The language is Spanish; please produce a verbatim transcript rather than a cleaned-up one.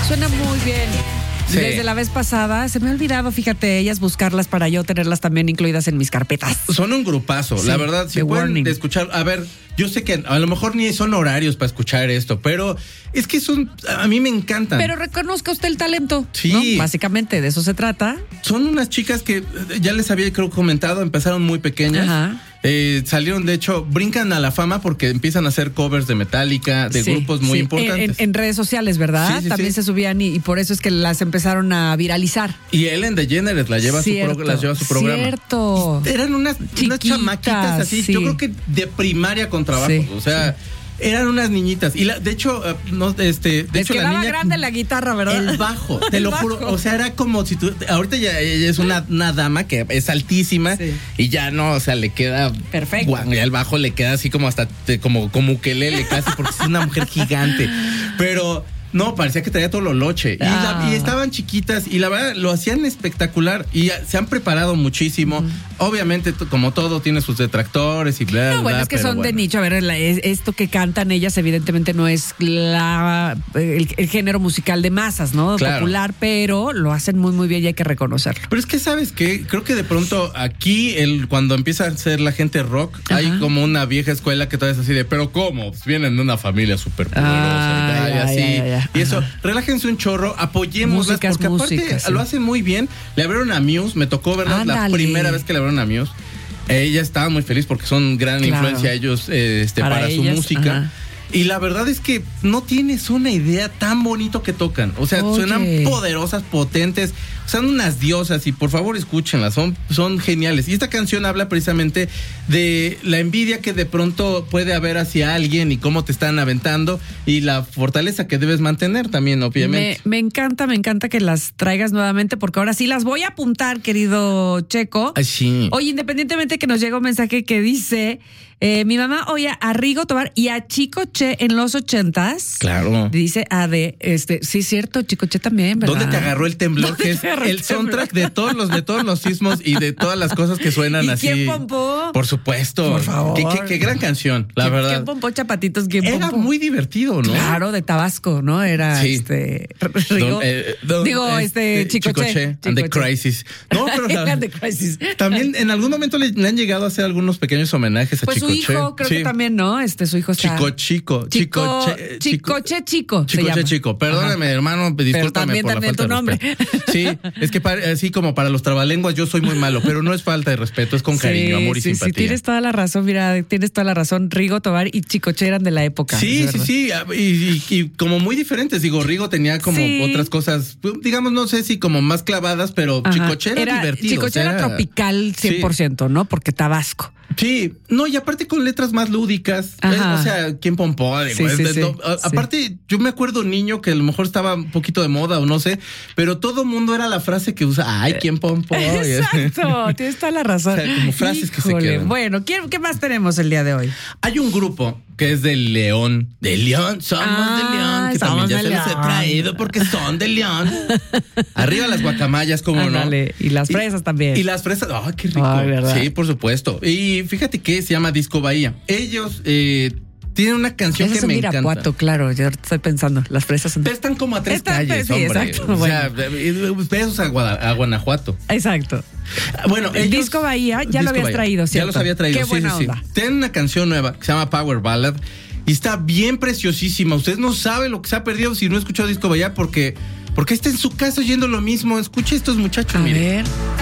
Suena muy bien. Sí. Desde la vez pasada, se me ha olvidado, fíjate, ellas buscarlas para yo tenerlas también incluidas en mis carpetas. Son un grupazo, sí, la verdad, si pueden warning. escuchar, a ver, yo sé que a lo mejor ni son horarios para escuchar esto, pero es que son, a mí me encantan. Pero reconozca usted el talento, sí. ¿no? Básicamente, de eso se trata. Son unas chicas que ya les había, creo, comentado, empezaron muy pequeñas. Ajá. Eh, salieron, de hecho, brincan a la fama porque empiezan a hacer covers de Metallica, de sí, grupos muy sí. importantes. En, en redes sociales, ¿verdad? Sí, sí, También sí. se subían y, y por eso es que las empezaron a viralizar. Y Ellen DeGeneres la lleva cierto, su pro, las lleva a su programa. Cierto. Y eran unas, unas chamaquitas así, sí. yo creo que de primaria con trabajo, sí, o sea... Sí. Eran unas niñitas. Y la, de hecho, uh, no, este, de Les hecho, quedaba la niña, grande la guitarra, ¿verdad? El bajo, te el lo bajo. juro. O sea, era como si tú. Ahorita ya ella es una, una dama que es altísima sí. y ya no, o sea, le queda. Perfecto. Guau, ya el bajo le queda así como hasta como, como ukelele casi, porque es una mujer gigante. Pero. No, parecía que traía todo lo loche. Ah. Y, la, y estaban chiquitas y la verdad lo hacían espectacular. Y se han preparado muchísimo. Mm. Obviamente, t- como todo, tiene sus detractores y bla, No, bueno, bla, es que pero son bueno. de nicho. A ver, la, es, esto que cantan ellas, evidentemente no es la, el, el género musical de masas, ¿no? Claro. Popular, pero lo hacen muy, muy bien y hay que reconocerlo. Pero es que, ¿sabes qué? Creo que de pronto aquí, el, cuando empieza a ser la gente rock, Ajá. hay como una vieja escuela que todavía es así de, ¿pero cómo? Pues vienen de una familia súper poderosa ah, y, y así. Ya, ya, ya. Y eso, relájense un chorro, apoyémoslas, músicas, porque aparte músicas, sí. lo hacen muy bien. Le abrieron a Muse, me tocó verlas la primera vez que le abrieron a Muse. Ella estaba muy feliz porque son gran claro. influencia ellos eh, este, para, para su música. Ajá. Y la verdad es que no tienes una idea tan bonito que tocan. O sea, Oye. suenan poderosas, potentes. Son unas diosas y por favor escúchenlas. Son, son geniales. Y esta canción habla precisamente de la envidia que de pronto puede haber hacia alguien y cómo te están aventando y la fortaleza que debes mantener también, obviamente. Me, me encanta, me encanta que las traigas nuevamente porque ahora sí las voy a apuntar, querido Checo. Ay, sí. Oye, independientemente que nos llega un mensaje que dice... Eh, mi mamá oye a Rigo Tobar y a Chico Che en los ochentas. Claro. Dice a de este, sí es cierto, Chico Che también, ¿verdad? ¿Dónde te agarró el temblor? Que es el soundtrack de todos los de todos los sismos y de todas las cosas que suenan ¿Y así. ¿Quién pompó? Por supuesto. Por favor. Qué, qué, qué gran canción, la ¿Quién, verdad. ¿Quién pompó Chapatitos? ¿Quién Era pompó? muy divertido, ¿no? Claro, de Tabasco, ¿no? Era sí. este Rigo. Don, eh, don, Digo, este, este Chico, Chico Che. Che. And the Crisis. No, pero la, the Crisis. También en algún momento le, le han llegado a hacer algunos pequeños homenajes a pues Chico su hijo, Che. creo sí. que también, ¿no? Este, su hijo está... Chico Chico. Chico Che Chico. Che Chico. Chico Che Chico. Perdóname, Ajá. hermano, discúlpame por la falta de nombre. respeto. Sí, es que para, así como para los trabalenguas yo soy muy malo, pero no es falta de respeto, es con cariño, sí, amor y sí, simpatía. Sí, tienes toda la razón, mira, tienes toda la razón. Rigo Tobar y Chico Che eran de la época. Sí, sí, sí, y, y, y como muy diferentes. Digo, Rigo tenía como sí. otras cosas, digamos, no sé si como más clavadas, pero Ajá. Chico Che era, era divertido. Chico Che era, era tropical cien por ciento, sí. ¿no? Porque Tabasco. Sí, no, y aparte con letras más lúdicas. ¿eh? O sea, ¿quién pompó? Digo, sí, sí, de, sí, no, a, sí. Aparte, yo me acuerdo niño que a lo mejor estaba un poquito de moda o no sé, pero todo mundo era la frase que usa, ay, ¿quién pompó? Exacto, tienes toda la razón. O sea, como frases Híjole. que se quedan. Bueno, ¿qué, ¿qué más tenemos el día de hoy? Hay un grupo que es de León. De León, somos ah, de León. Que también ya se León. los he traído porque son de León. Arriba las guacamayas, ¿cómo Ándale. no? Y las fresas y, también. Y las fresas, ¡ay, oh, qué rico! Ay, ¿verdad? Sí, por supuesto. Y fíjate que se llama Disco Bahía. Ellos eh, tienen una canción Esas que me encanta. Irapuato, claro, yo estoy pensando. Las fresas son... Están como a tres Están, calles, sí, hombre. Exacto, o bueno. sea, besos a, Guada, a Guanajuato. Exacto. Bueno, el ellos, Disco Bahía ya Disco lo habías Bahía. traído, ¿cierto? Ya los había traído, Qué sí, buena sí, onda. sí. Tienen una canción nueva que se llama Power Ballad y está bien preciosísima. Usted no sabe lo que se ha perdido si no escuchó Disco Bahía porque, porque está en su casa oyendo lo mismo. Escuche estos muchachos, a mire. ver.